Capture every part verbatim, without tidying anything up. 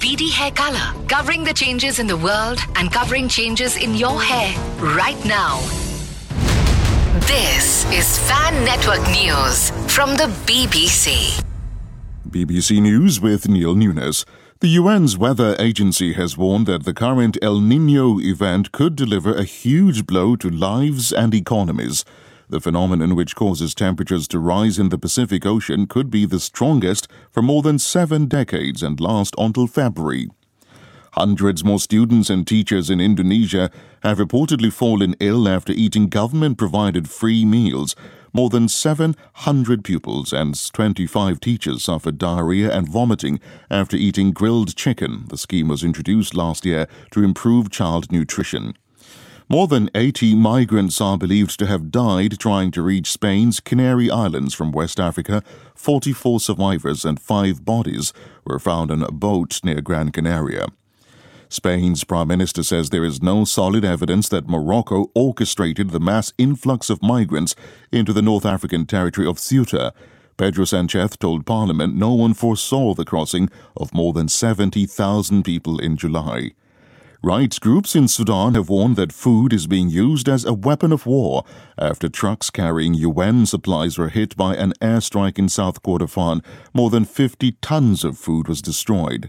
Speedy Hair Color, covering the changes in the world and covering changes in your hair right now. This is Fan Network News from the B B C. B B C News with Neil Nunes. The U N's weather agency has warned that the current El Niño event could deliver a huge blow to lives and economies. The phenomenon, which causes temperatures to rise in the Pacific Ocean, could be the strongest for more than seven decades and last until February. Hundreds more students and teachers in Indonesia have reportedly fallen ill after eating government-provided free meals. More than seven hundred pupils and twenty-five teachers suffered diarrhea and vomiting after eating grilled chicken. The scheme was introduced last year to improve child nutrition. More than eighty migrants are believed to have died trying to reach Spain's Canary Islands from West Africa. forty-four survivors and five bodies were found on a boat near Gran Canaria. Spain's Prime Minister says there is no solid evidence that Morocco orchestrated the mass influx of migrants into the North African territory of Ceuta. Pedro Sanchez told Parliament no one foresaw the crossing of more than seventy thousand people in July. Rights groups in Sudan have warned that food is being used as a weapon of war after trucks carrying U N supplies were hit by an airstrike in South Kordofan. More than fifty tons of food was destroyed.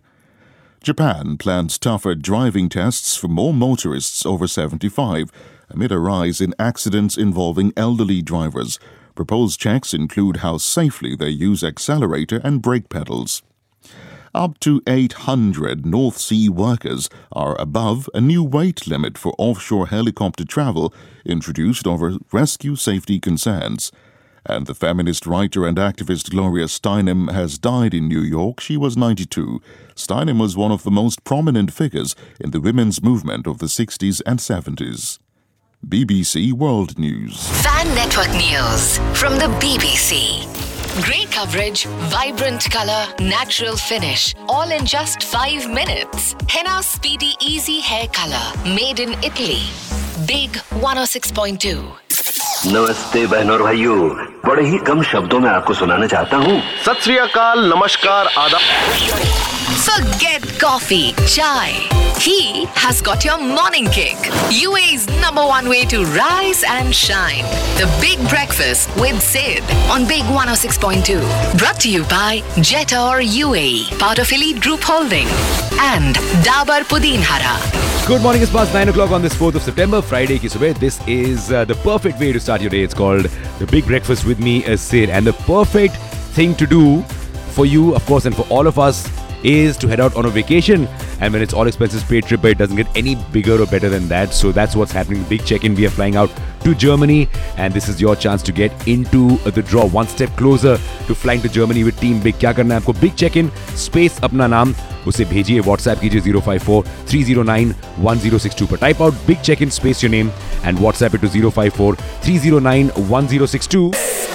Japan plans tougher driving tests for more motorists over seventy-five amid a rise in accidents involving elderly drivers. Proposed checks include how safely they use accelerator and brake pedals. Up to eight hundred North Sea workers are above a new weight limit for offshore helicopter travel introduced over rescue safety concerns. And the feminist writer and activist Gloria Steinem has died in New York. She was ninety-two. Steinem was one of the most prominent figures in the women's movement of the sixties and seventies. B B C World News. Fan Network News from the B B C. Great coverage, vibrant color, natural finish, all in just five minutes. Henna Speedy Easy Hair Color, made in Italy. Big one oh six point two. नमस्ते बहनों और भाइयों, बड़े ही कम शब्दों में आपको सुनाना चाहता हूँ। सत श्री अकाल, नमस्कार, आदाब। Forget coffee, chai. He has got your morning kick. U A's number one way to rise and shine. The Big Breakfast with Sid on Big one oh six point two. Brought to you by Jetor U A E, part of Elite Group Holding. And Dabar Pudin Hara. Good morning, it's past nine o'clock on this fourth of September, Friday ki subah. This is uh, the perfect way to start your day. It's called The Big Breakfast with me, as Sid. And the perfect thing to do for you, of course, and for all of us is to head out on a vacation. And when it's all expenses paid trip, it doesn't get any bigger or better than that. So that's what's happening. Big check-in. We are flying out to Germany, and this is your chance to get into the draw. One step closer to flying to Germany with Team Big. क्या करना है आपको? Big check-in space अपना नाम उसे भेजिए. WhatsApp कीजिए zero five four three zero nine one zero six two पर. Type out Big check-in space your name and WhatsApp it to zero five four three zero nine one zero six two.